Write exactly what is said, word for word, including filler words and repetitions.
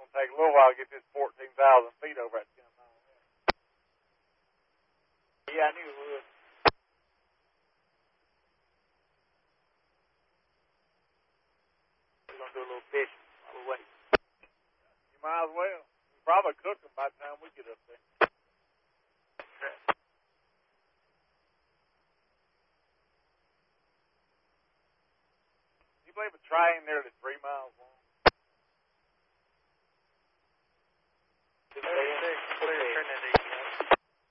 going to take a little while to get this fourteen thousand feet over at ten miles. Yeah, I knew it would. We're going to do a little fishing while we wait. You might as well. You probably cook them by the time we get up there. You believe a train there that's three miles long?